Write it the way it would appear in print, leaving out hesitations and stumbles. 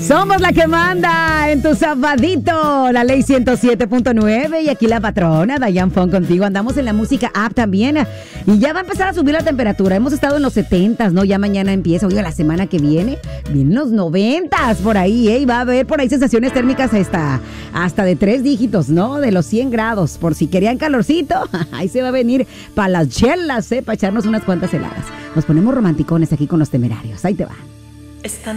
Somos la que manda en tu sabadito, la ley 107.9 y aquí la patrona, Dayan Fon contigo. Andamos en la música app también y ya va a empezar a subir la temperatura. Hemos estado en los 70s, ¿no? Ya mañana empieza, oiga, la semana que vienen los 90s por ahí, ¿eh? Y va a haber por ahí sensaciones térmicas hasta de 3 dígitos, ¿no? De los 100 grados. Por si querían calorcito, ahí se va a venir para las chelas, ¿eh? Para echarnos unas cuantas heladas. Nos ponemos romanticones aquí con los Temerarios. Ahí te va.